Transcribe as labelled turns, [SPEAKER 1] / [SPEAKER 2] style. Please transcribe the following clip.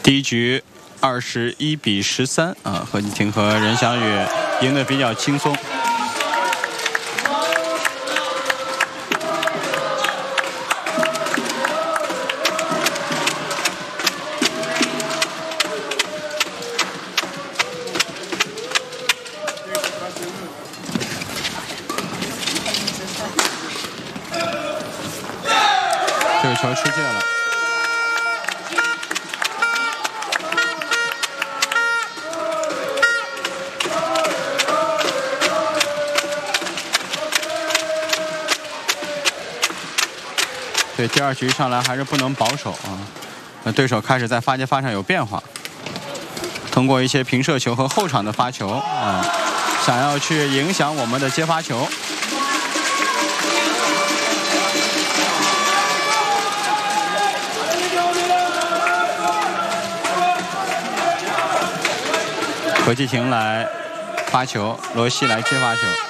[SPEAKER 1] 第一局21比13啊，何继廷和任翔宇赢得比较轻松。这个球出界了。 对，第二局上来还是不能保守啊。那对手开始在发接发上有变化，通过一些平射球和后场的发球啊，想要去影响我们的接发球。何继廷来发球，罗西来接发球。